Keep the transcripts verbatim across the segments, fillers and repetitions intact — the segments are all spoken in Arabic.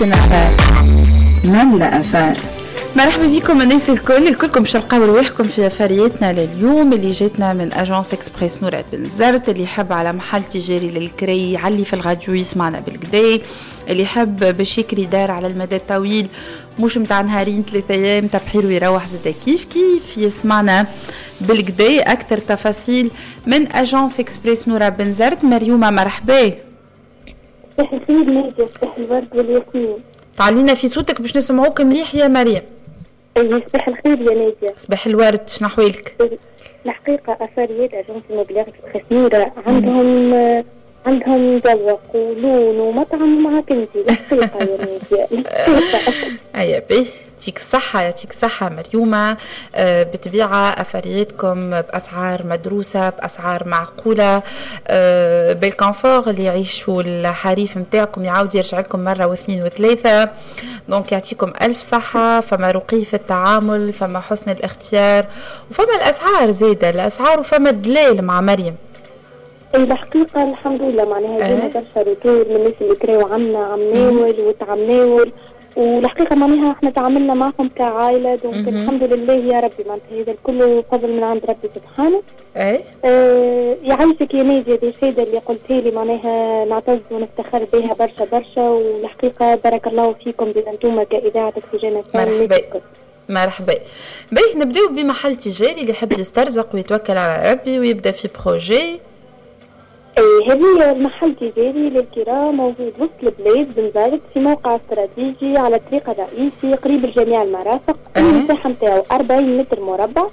أحسن أفار مملأ أفار. مرحبا بكم الناس الكل الكلكم باش تلقاو رواحكم في فرياتنا لليوم اللي جاتنا من اجونس اكسبريس نورا بن زرت. اللي يحب على محل تجاري للكري علي في الراديو يسمعنا بالكدا، اللي يحب باش يكري دار على المدى الطويل مش متاع نهارين ثلاثة ايام تبحير ويروح زاد كيف كيف يسمعنا بالكدا. اكثر تفاصيل من اجونس اكسبريس نورا بن زرت. مريومه مرحبا. صباح الخير نادية، صباح الورد والياسمين. تعالينا في صوتك باش نسمعوك مليح يا مريم. اي صباح الخير يا نادية. صباح الورد، شنو احوالك؟ الحقيقة أثريات أجنس المبلغ اكسبريس نورا عندهم عندهم ذوق ولون ومطعم مع كنتي. الحقيقة يا نادية الحقيقة. أيا بيه يعطيك الصحة يعطيك الصحة مريومة. أه بتبيع أفرياتكم بأسعار مدروسة بأسعار معقولة، أه بالكونفور اللي يعيشوا الحريف متاعكم يعاود يرجع لكم مرة واثنين وثلاثة. دونك يعطيكم ألف صحة. فما رقي في التعامل، فما حسن الاختيار، وفما الأسعار زايدة الأسعار، وفما الدلال مع مريم. الحقيقة الحمد لله معناها جينا برشا رتور من الناس اللي كراو عنا عم ناول وتعمناول، والحقيقة معناها احنا تعاملنا معهم كعائلة. دونك الحمد لله يا ربي معناتها هذا الكل فضل من عند ربي سبحانه. اي آه يعيشك يا نادية دي الشهادة اللي قلتها لي معناها نعتز ونفتخر بها برشا برشا. والحقيقة بارك الله فيكم بأنتم كإذاعة اكسجين. مرحبا مرحبا. باهي نبداو بمحل تجاري اللي يحب يسترزق ويتوكل على ربي ويبدا في بروجي. ايه هذه المحل تجاري للكراء موجود وسط البلاد بن زرت في موقع استراتيجي على الطريق الرئيسي قريب لجميع المرافق. المساحة نتاعو أربعين متر مربع.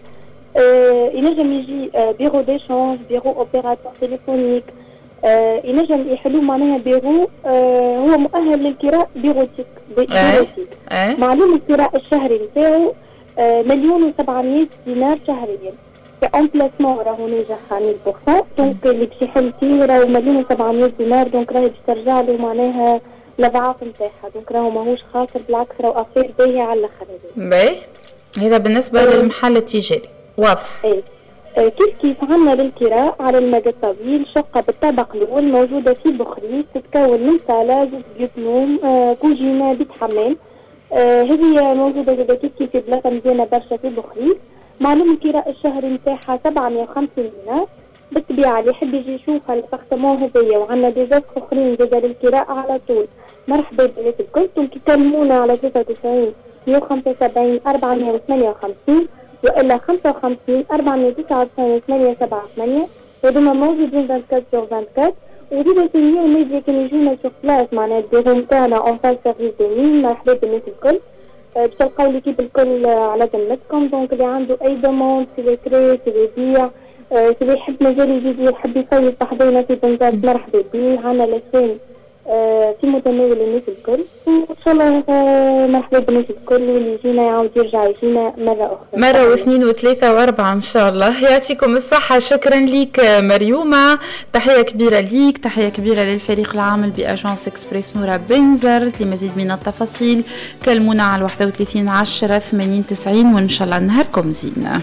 اه ينجم يجي اه بيرو ديشانج، بيرو اوبيراتور تليفونيك، اه ينجم يحلو معناها بيرو اه هو مؤهل للكراء بيروتيك بيروتيك. أه. معلوم الكراء الشهري نتاعو اه مليون وسبعمية دينار شهريا. كأمبلاسمون راهو ناجح مية بالمية. دونك اللي باش يحل فيه راهو مليون وسبعمية دينار. دونك راهي باش ترجع له معناها الأضعاف نتاعها. دونك راهو ماهوش خاسر، بالعكس راهو أفير باهية على الآخر. باهي هذا بالنسبة أه. للمحل التجاري واضح. اي أه كيف كيف عنا للكراء على المدى الطويل شقة بالطابق الأول موجودة في بخريس تتكون من صالة زوج بيوت نوم أه كوجينة بيت حمام. أه هذه موجودة زادة كيف كيف في بلاصة مزيانة برشا في بخريس. معلوم الكراء الشهري نتاعها سبعمية وخمسين دينار. بالطبيعة اللي يحب يجي يشوفها الابارتمون هذيا وعندنا ديزاك اخرين زادا للكراء على طول. مرحبا بالناس الكل. دونك يكلمونا على ثلاثة وتسعين مية وخمسة وسبعين أربعمية وثمانية وخمسين والا خمسة وخمسين أربعمية وتسعة وتسعين ثمانية سبعة ثمانية. هذوما موجودين أربعة وعشرين سور أربعة وعشرين. وزيدا سينيو ميديا كانوا يجونا سوق بلاص معناها البيرو نتاعنا اون فاس سيرفيس دومين. مرحبا بالناس الكل. باش تلقاو ليكيب الكل على ذمتكم. دونك اللي عنده اي دوموند سي كري سي بيع سي يحب مجال يجي يحب يصيف بحضينا في بن زرت مرحبا بيه. عنا لسان في متناول الناس الكل. وان شاء الله مرحبا بالناس الكل واللي يجينا يعاود يرجع يجينا مره اخرى مره واثنين وثلاثه واربعه ان شاء الله. يعطيكم الصحه. شكرا ليك مريومه. تحيه كبيره ليك، تحيه كبيره للفريق العامل باجونس اكسبريس نورا بن زرت. لمزيد من التفاصيل كلمونا على واحد وثلاثين عشرة ثمانين تسعين وان شاء الله نهاركم زين.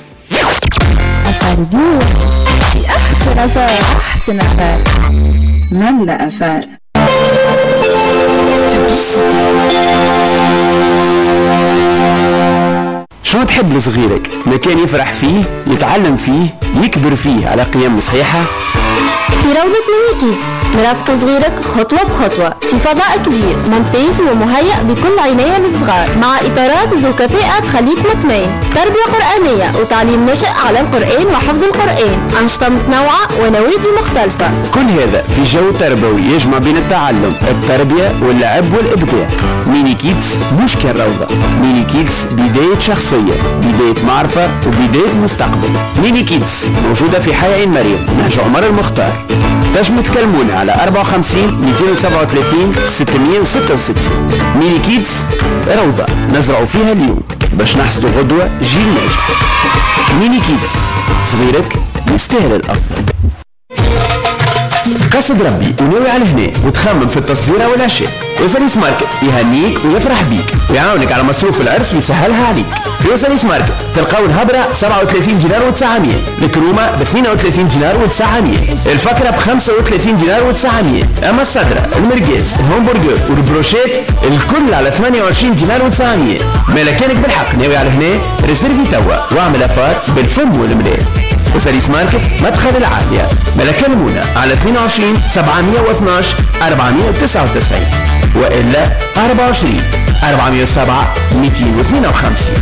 أفارجو في أحسن أفار أحسن أفار مملأ أفار. شو تحب لصغيرك؟ مكان يفرح فيه، يتعلم فيه، يكبر فيه على قيم صحيحة؟ في روضة ميني كيدز مرافق صغيرك خطوة بخطوة في فضاء كبير ممتاز ومهيأ بكل عناية للصغار، مع إطارات ذو كفاءة تخليك مطمئن، تربية قرآنية وتعليم نشأ على القرآن وحفظ القرآن، أنشطة متنوعة ونوادي مختلفة. كل هذا في جو تربوي يجمع بين التعلم، التربية واللعب والإبداع. ميني كيدز مش كالروضة، ميني كيدز بداية شخصية، بداية معرفة وبداية مستقبل. ميني كيدز موجودة في حي عين مريم نهج عمر المختار. تنجموا تكلمونا على أربعة وخمسين مئتين وسبعة وثلاثين ستمية وستة وستين. ميني كيدز روضة نزرعوا فيها اليوم باش نحصدوا غدوة جيل ناجح. ميني كيدز صغيرك يستاهل الأفضل. قصد ربي وناوي على هنا وتخمم في التصدير والعشاء. وزنيس ماركت يهنيك ويفرح بيك ويعاونك على مصروف العرس ويسهلها عليك. في وساليس ماركت تلقاو الهبرة سبعة وثلاثين دينار وتسعمية، الكرومة ب اثنين وثلاثين دينار وتسعمية، الفكرة ب خمسة وثلاثين دينار وتسعمية، اما الصدرة المرقاز الهمبرجر والبروشيت الكل على ثمانية وعشرين دينار وتسعمية. ملكانك بالحق ناوي على هنا ريزيرفي توا واعمل افار بالفم والمليل. وساليس ماركت مدخل العالية، ملكة المونة على اثنين وعشرين سبعمية واثناش أربعمية وتسعة وتسعين وإلا أربعة وعشرين أربعمية وسبعة مئتين واثنين وخمسين.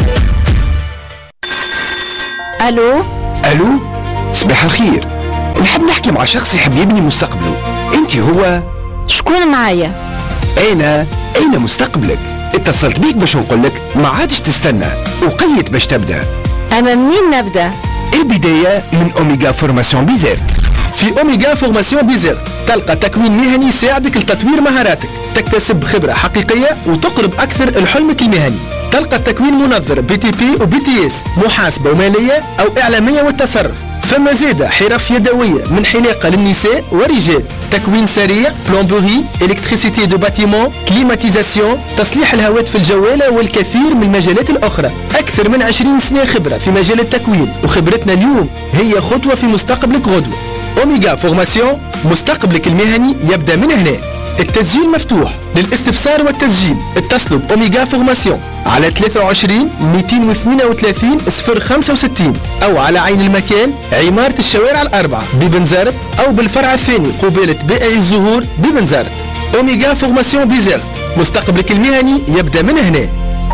الو الو صباح الخير، نحب نحكي مع شخص يحب يبني مستقبله. انت هو؟ شكون معايا؟ انا اين مستقبلك؟ اتصلت بيك باش نقولك ما عادش تستنى وقيت باش تبدا. اما منين نبدا؟ البداية من أوميغا فورماسيون بيزيرت. في أوميغا فورماسيون بيزيرت تلقى تكوين مهني يساعدك لتطوير مهاراتك، تكتسب خبرة حقيقية وتقرب أكثر لحلمك المهني. تلقى التكوين منظر بي تي بي وبي تي اس، محاسبة ومالية أو إعلامية والتصرف. فما زيادة حرف يدوية من حلاقة للنساء ورجال، تكوين سريع، بلومبوري، إلكتريسيتي دو باتيمون، كليماتيزاسيون، تصليح الهواتف الجوالة والكثير من المجالات الأخرى. أكثر من عشرين سنة خبرة في مجال التكوين، وخبرتنا اليوم هي خطوة في مستقبلك غدوة. أوميغا فورماسيون، مستقبلك المهني يبدأ من هنا. التسجيل مفتوح. للاستفسار والتسجيل اتصلوا بأوميغا فورماسيون على ثلاثة وعشرين مئتين واثنين وثلاثين صفر خمسة وستين أو على عين المكان عمارة الشوارع الأربعة ببنزرت أو بالفرع الثاني قبالة بائع الزهور ببنزرت. أوميغا فورماسيون بيزيرت، مستقبلك المهني يبدأ من هنا.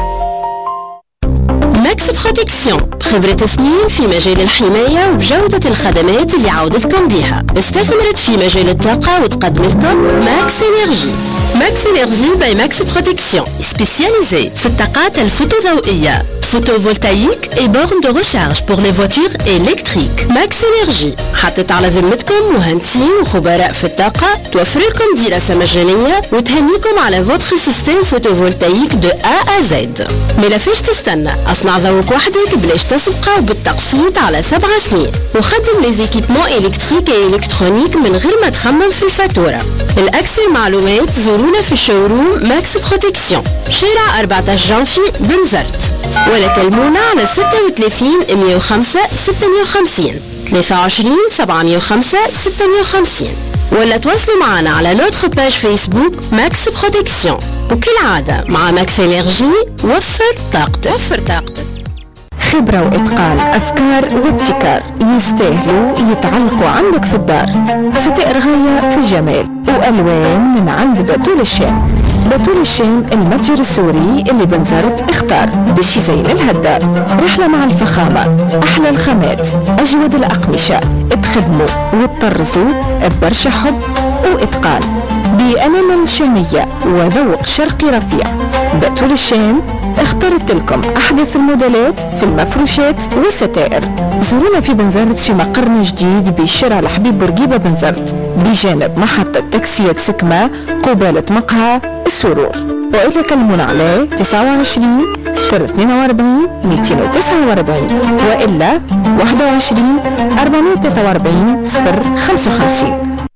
ماكس بروتكسيون، خبرة سنين في مجال الحماية وبجودة الخدمات اللي عودتكم بها. استثمرت في مجال الطاقة وتقدم لكم ماكس انرجي. ماكس انرجي باي ماكس بروتكسيون، سبيسياليزي في الطاقات الفوتوضوئية، photovoltaïque et bornes de recharge pour les voitures électriques. ماكس انرجي حطت على ذمتكم مهندسين وخبراء في الطاقة، توفر لكم دراسة مجانية وتهنيكم على فوتر سيستم فوتوفولتايك دو A à Z. ما فيش تستنى، اصنع ذوق وحدك بلاش تسبقه وبالتقسيط على سبع سنين، وخدم لي زيكيبمون الكتريك و الكترونيك من غير ما تخمم في الفاتورة. الأكثر معلومات زورونا في الشوروم ماكس بروتكسيون، شارع أربعة عشر جانفي بنزرت، ولا كلمونا على ستة وثلاثين مئة وخمسة ستمئة وخمسين ثلاثة وعشرين سبعمئة وخمسة ستمئة وخمسين، ولا تواصلوا معنا على نوتر باج فيسبوك ماكس بروتكسيون. وكالعادة مع ماكس انرجي وفر طاقتك. وفر طاقتك. خبرة وإتقان، أفكار وابتكار يستاهلوا يتعلقوا عندك في الدار. ستائر غاية في جمال وألوان من عند بتول الشام. بتول الشام المتجر السوري اللي بنزرت اختار باش يزين الهدار. رحلة مع الفخامة، أحلى الخامات، أجود الأقمشة، تخدموا وتطرزوا ببرشا حب وإتقان بأنامل شامية وذوق شرقي رفيع. بتول الشام اخترت لكم أحدث الموديلات في المفروشات والستائر. زورونا في بنزرت في مقرنا جديد بشارع الحبيب بورقيبة بنزرت بجانب محطة تاكسيات سكمة قبالة مقهى السرور. وإذا كلمونا على تسعة وعشرين صفر اثنين وأربعين مئتين وتسعة وأربعين وإلا واحد وعشرين أربعمئة وثلاثة وأربعين صفر خمسة وخمسين.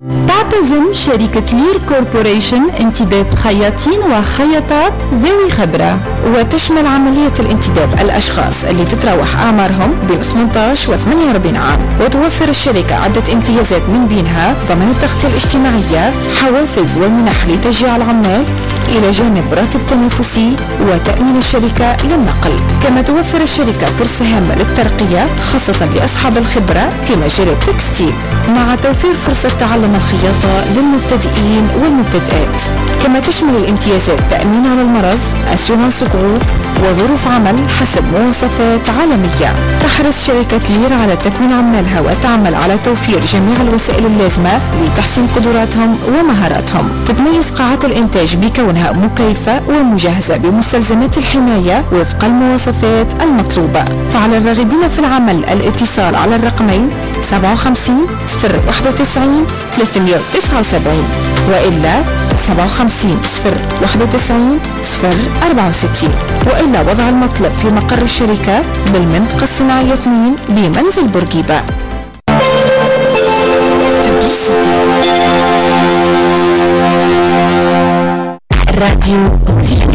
تعتزم شركة لير كوربوريشن انتداب خياطين وخياطات ذوي خبرة، وتشمل عملية الانتداب الأشخاص اللي تتراوح أعمارهم بين ثمانية عشر و ثمانية وأربعين عام. وتوفر الشركة عدة امتيازات من بينها ضمان التغطية الاجتماعية، حوافز ومنح لتشجيع العمال، إلى جانب راتب تنافسي وتأمين الشركة للنقل. كما توفر الشركة فرصة هامة للترقية خاصة لأصحاب الخبرة في مجال التكستيل، مع توفير فرصة تعلم الخياطة للمبتدئين والمبتدئات. كما تشمل الامتيازات تأمين على المرض، أسيورانس جروب، وظروف عمل حسب مواصفات عالمية. تحرص شركة لير على تكوين عمالها وتعمل على توفير جميع الوسائل اللازمة لتحسين قدراتهم ومهاراتهم. تتميز قاعات الإنتاج بكونها مكيفة ومجهزة بمستلزمات الحماية وفق المواصفات المطلوبة. فعلى الراغبين في العمل الاتصال على الرقمين سبعة وخمسين صفر واحد وتسعين ثلاثمئة وتسعة وسبعين وإلا سبعة وخمسين صفر واحد وتسعين صفر أربعة وستين، وإلا وضع المطلب في مقر الشركة بالمنطقة الصناعية اثنين بمنزل بورقيبة. راديو أكسجين.